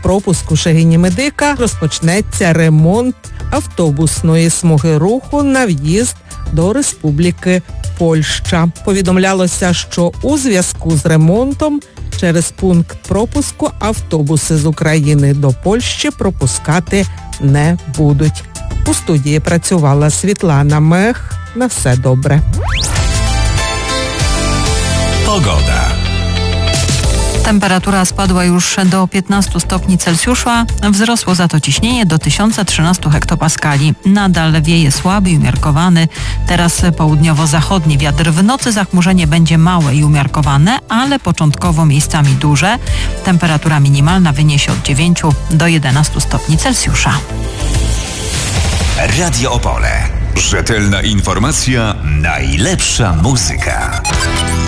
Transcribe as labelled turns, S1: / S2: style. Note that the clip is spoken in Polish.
S1: пропуску Шегині-Медика розпочнеться ремонт автобусної смуги руху на в'їзд до Республіки Польща. Повідомлялося, що у зв'язку з ремонтом через пункт пропуску автобуси з України до Польщі пропускати не будуть. У студії працювала Світлана Мех. На все добре.
S2: Pogoda.
S3: Temperatura spadła już do 15 stopni Celsjusza, wzrosło za to ciśnienie do 1013 hektopaskali. Nadal wieje słaby i umiarkowany, teraz południowo-zachodni wiatr. W nocy zachmurzenie będzie małe i umiarkowane, ale początkowo miejscami duże. Temperatura minimalna wyniesie od 9 do 11 stopni Celsjusza.
S2: Radio Opole. Rzetelna informacja, najlepsza muzyka.